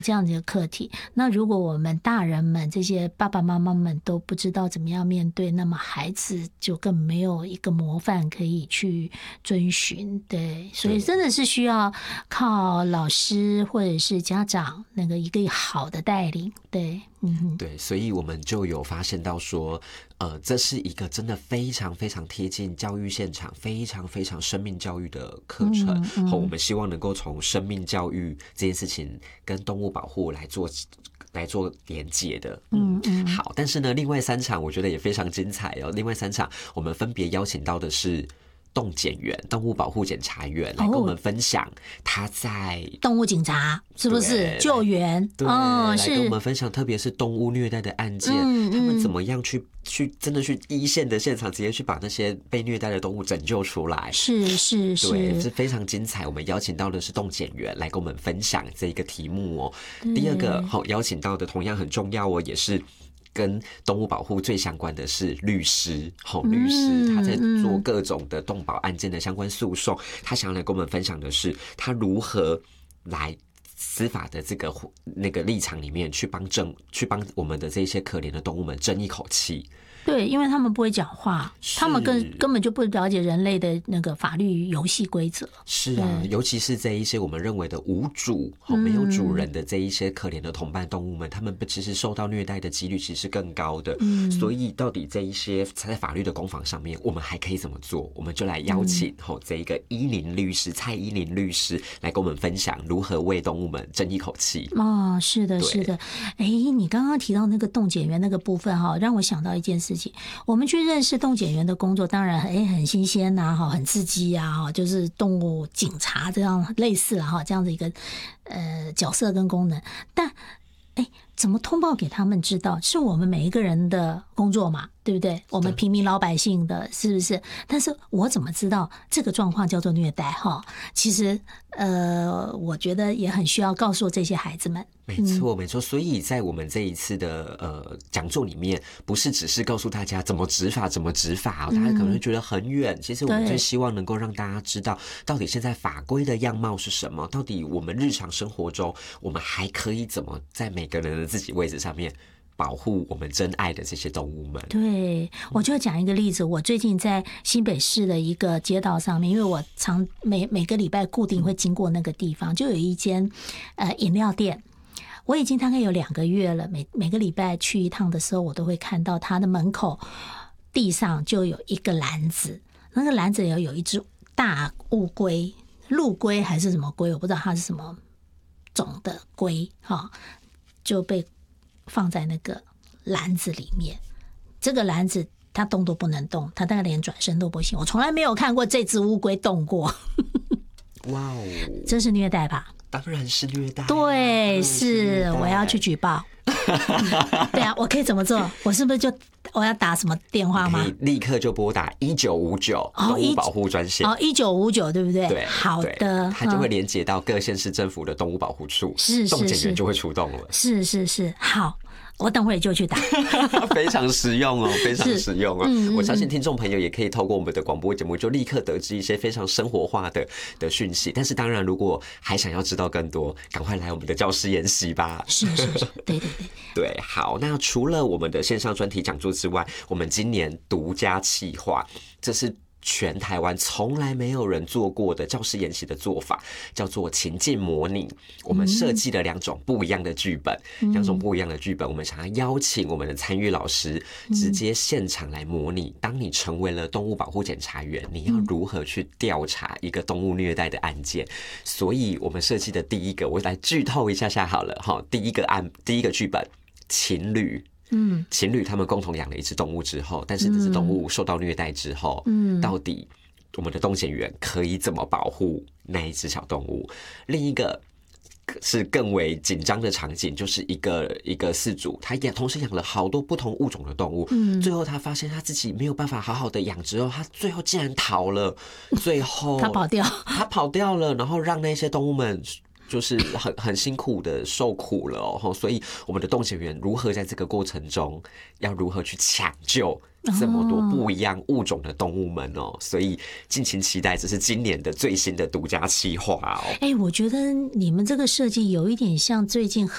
这样子的课题。那如果我们大人们这些爸爸妈妈们都不知道怎么样面对，那么孩子就更没有一个模范可以去遵循。对，所以真的是需要靠老师或者是家长那个一个好的带领。对， 对，所以我们就有发现到说，这是一个真的非常非常贴近教育现场、非常非常生命教育的课程。我们希望能够从生命教育这件事情跟动物保护来做连结的。好，但是呢，另外3场我觉得也非常精彩哦。另外3场我们分别邀请到的是动检员、动物保护检察员来跟我们分享他在动物警察是不是救援？ 对，来跟我们分享，特别是动物虐待的案件，他们怎么样去真的去一线的现场，直接去把那些被虐待的动物拯救出来。 是， 对，是非常精彩。我们邀请到的是动检员来跟我们分享这一个题目哦。第二个邀请到的同样很重要哦，也是跟动物保护最相关的是律师。律师他在做各种的动保案件的相关诉讼，他想要来跟我们分享的是他如何来司法的那个立场里面去帮我们的这些可怜的动物们争一口气。 对，因为他们不会讲话，他们根本就不了解人类的那个法律游戏规则。是啊，尤其是这一些我们认为的无主、没有主人的这一些可怜的同伴动物们，他们其实受到虐待的几率其实是更高的。所以到底这一些在法律的攻防上面，我们还可以怎么做？我们就来邀请这一个蔡依林律师来跟我们分享如何为动物们争一口气。 是的，是的。你刚刚提到那个动检员那个部分让我想到一件事。我们去认识动检员的工作，当然很新鲜啊，很刺激啊，就是动物警察这样类似啊，这样的一个角色跟功能。但怎么通报给他们知道？是我们每一个人的工作嘛，对不对？我们平民老百姓的，是不是？但是我怎么知道这个状况叫做虐待？其实我觉得也很需要告诉这些孩子们。 没错。所以在我们这一次的讲座里面，不是只是告诉大家怎么执法，大家可能会觉得很远。其实我们最希望能够让大家知道，到底现在法规的样貌是什么？到底我们日常生活中，我们还可以怎么在每个人的自己位置上面保护我们真爱的这些动物们。 对，我就讲一个例子。我最近在新北市的一个街道上面，因为我每个礼拜固定会经过那个地方，就有一间饮料店。我已经大概有2个月了，每个礼拜去一趟的时候，我都会看到它的门口地上就有一个篮子，那个篮子有一只大乌龟，陆龟还是什么龟，我不知道它是什么种的龟，就被放在那个篮子里面。这个篮子它动都不能动，它大概连转身都不行。我从来没有看过这只乌龟动过。 哇哦， 这是虐待吧？ 当然是虐待。 对，是，我要去举报。对啊，我可以怎么做？我是不是我要打什么电话吗？ 可以立刻就拨打1959动物保护专线。 1959对不对？ 对， 好的， 它就会连接到各县市政府的动物保护处，动检员就会出动了。 是，好。我等会就去打。 非常实用哦，非常实用哦。我相信听众朋友也可以透过我们的广播节目，就立刻得知一些非常生活化的讯息。但是当然，如果还想要知道更多，赶快来我们的教师研习吧。 是，对。 对，好，那除了我们的线上专题讲座之外，我们今年独家企划，这是全台湾从来没有人做过的教师研习的做法，叫做情境模拟。我们设计了2种不一样的剧本，我们想要邀请我们的参与老师直接现场来模拟，当你成为了动物保护检察员，你要如何去调查一个动物虐待的案件。所以我们设计的第一个，我来剧透一下好了，第一个剧本，情侣他们共同养了一只动物之后，但是这只动物受到虐待之后，到底我们的动检员可以怎么保护那一只小动物？另一个是更为紧张的场景，就是一个饲主，他也同时养了好多不同物种的动物，最后他发现他自己没有办法好好的养之后，他最后竟然逃了，最后他跑掉了，然后让那些动物们就是很辛苦的受苦了哦，所以我们的动检员如何在这个过程中要如何去抢救这么多不一样物种的动物们哦，所以敬请期待，这是今年的最新的独家企划哦。 我觉得你们这个设计有一点像最近